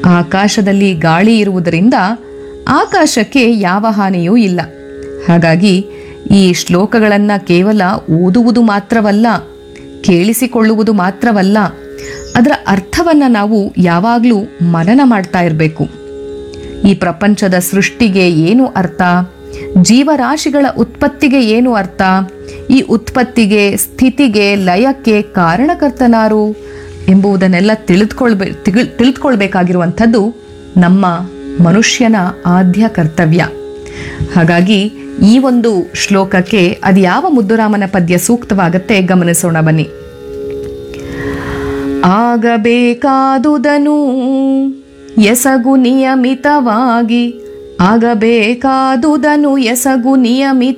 ಆಕಾಶದಲ್ಲಿ ಗಾಳಿ ಇರುವುದರಿಂದ ಆಕಾಶಕ್ಕೆ ಯಾವ ಹಾನಿಯೂ ಇಲ್ಲ. ಹಾಗಾಗಿ ಈ ಶ್ಲೋಕಗಳನ್ನು ಕೇವಲ ಓದುವುದು ಮಾತ್ರವಲ್ಲ, ಕೇಳಿಸಿಕೊಳ್ಳುವುದು ಮಾತ್ರವಲ್ಲ, ಅದರ ಅರ್ಥವನ್ನು ನಾವು ಯಾವಾಗಲೂ ಮನನ ಮಾಡ್ತಾ ಇರಬೇಕು. ಈ ಪ್ರಪಂಚದ ಸೃಷ್ಟಿಗೆ ಏನು ಅರ್ಥ, ಜೀವರಾಶಿಗಳ ಉತ್ಪತ್ತಿಗೆ ಏನು ಅರ್ಥ, ಈ ಉತ್ಪತ್ತಿಗೆ, ಸ್ಥಿತಿಗೆ, ಲಯಕ್ಕೆ ಕಾರಣಕರ್ತನಾರು ಎಂಬುದನ್ನೆಲ್ಲ ತಿಳಿದುಕೊಳ್ಬೇಕಾಗಿರುವಂಥದ್ದು ನಮ್ಮ ಮನುಷ್ಯನ ಆದ್ಯ ಕರ್ತವ್ಯ. ಹಾಗಾಗಿ ಈ ಒಂದು ಶ್ಲೋಕಕ್ಕೆ ಅದು ಯಾವ ಮುದ್ದುರಾಮನ ಪದ್ಯ ಸೂಕ್ತವಾಗತ್ತೆ ಗಮನಿಸೋಣ ಬನ್ನಿ. ಆಗಬೇಕಾದುದನು ಎಸಗು ನಿಯಮಿತವಾಗಿ, ಆಗಬೇಕಾದುದನು ಎಸಗು ನಿಯಮಿತ